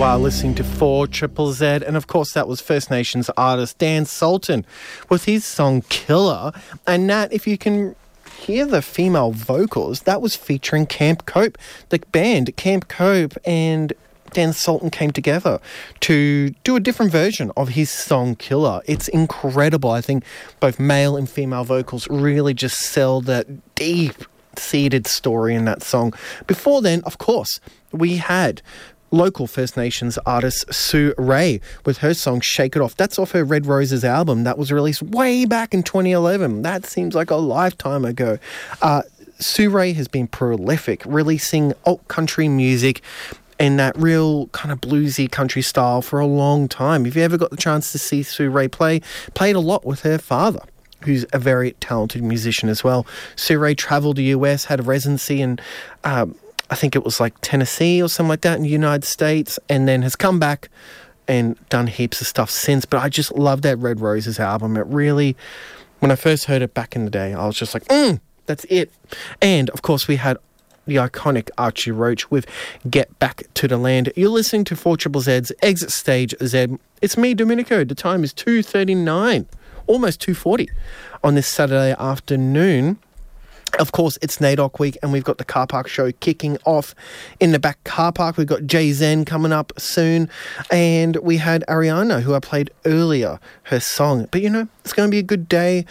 You are listening to 4 Triple Z, and of course that was First Nations artist Dan Sultan with his song Killer. And Nat, if you can hear the female vocals, that was featuring Camp Cope. The band Camp Cope and Dan Sultan came together to do a different version of his song Killer. It's incredible. I think both male and female vocals really just sell that deep-seated story in that song. Before then, of course, we had local First Nations artist Sue Ray with her song Shake It Off. That's off her Red Roses album that was released way back in 2011. That seems like a lifetime ago. Sue Ray has been prolific, releasing alt country music in that real kind of bluesy country style for a long time. If you ever got the chance to see Sue Ray played a lot with her father, who's a very talented musician as well. Sue Ray travelled to the US, had a residency in I think it was like Tennessee or something like that in the United States, and then has come back and done heaps of stuff since. But I just love that Red Roses album. It really, when I first heard it back in the day, I was just like, that's it. And, of course, we had the iconic Archie Roach with Get Back to the Land. You're listening to 4 Triple Z's Exit Stage Z. It's me, Domenico. The time is 2:39, almost 2:40 on this Saturday afternoon. Of course, it's NAIDOC week, and we've got the car park show kicking off in the back car park. We've got Jay Zen coming up soon, and we had Ariana, who I played earlier, her song. But, it's going to be a good day.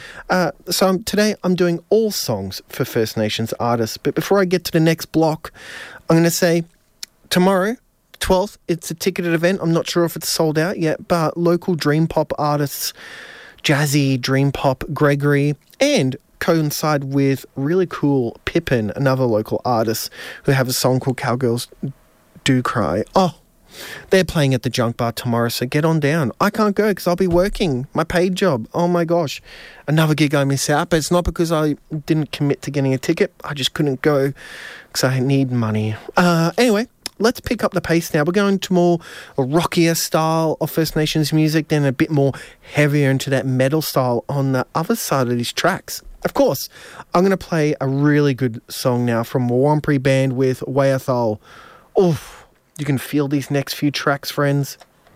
Today I'm doing all songs for First Nations artists. But before I get to the next block, I'm going to say tomorrow, 12th, it's a ticketed event. I'm not sure if it's sold out yet, but local dream pop artists, Jazzy, Dream Pop, Gregory, and coincide with really cool Pippin, another local artist who have a song called Cowgirls Do Cry. Oh, they're playing at the Junk Bar tomorrow, so get on down. I can't go because I'll be working my paid job. Oh my gosh, another gig I miss out, but it's not because I didn't commit to getting a ticket. I just couldn't go because I need money. Anyway, let's pick up the pace now. We're going to more rockier style of First Nations music, then a bit more heavier into that metal style on the other side of these tracks. Of course, I'm going to play a really good song now from Warumpi Band with Wayathol. Oof, you can feel these next few tracks, friends.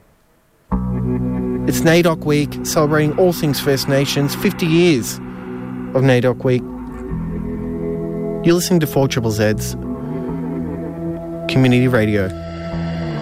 It's NAIDOC week, celebrating all things First Nations, 50 years of NAIDOC week. You're listening to 4 Triple Z's Community Radio.